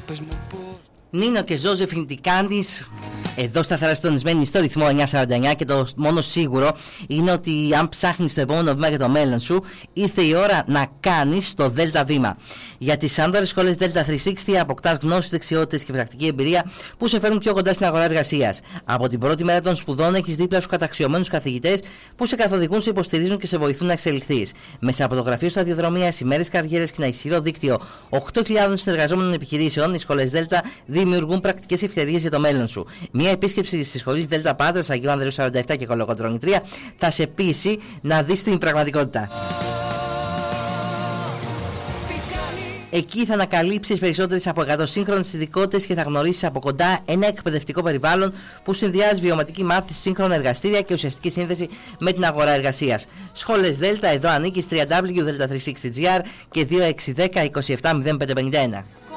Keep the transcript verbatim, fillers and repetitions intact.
Νίνο και Ζώζεφιν τι κάνεις? Εδώ σταθερά συντονισμένη στο ρυθμό εννιακόσια σαράντα εννιά και το μόνο σίγουρο είναι ότι αν ψάχνεις το επόμενο βήμα για το μέλλον σου, ήρθε η ώρα να κάνεις το Δέλτα βήμα. Για τις άντορες σχολές Delta τριακόσια εξήντα αποκτάς γνώσεις, δεξιότητες και πρακτική εμπειρία που σε φέρνουν πιο κοντά στην αγορά εργασίας. Από την πρώτη μέρα των σπουδών έχεις δίπλα σου καταξιωμένους καθηγητές που σε καθοδηγούν, σε υποστηρίζουν και σε βοηθούν να εξελιχθείς. Μέσα από το γραφείο σταδιοδρομίας, ημέρες καριέρας και ένα ισχυρό δίκτυο οκτώ χιλιάδες συνεργαζόμενων επιχειρήσεων, οι σχολές Delta δημιουργούν πρακτικές ευκαιρίες για το μέλλον σου. Μια επίσκεψη στη σχολή Delta Πάτρας, Αγίου Ανδρείου σαράντα επτά και Κολοκοτρώνη τρία θα σε πείσει να δεις την πραγματικότητα. Εκεί θα ανακαλύψεις περισσότερες από εκατό σύγχρονες ειδικότητες και θα γνωρίσεις από κοντά ένα εκπαιδευτικό περιβάλλον που συνδυάζει βιωματική μάθηση, σύγχρονα εργαστήρια και ουσιαστική σύνδεση με την αγορά εργασίας. Σχόλες Delta, εδώ ανήκεις, double-u double-u double-u τελεία delta τριακόσια εξήντα τζι αρ και δύο έξι ένα μηδέν είκοσι επτά μηδέν πέντε πενήντα ένα.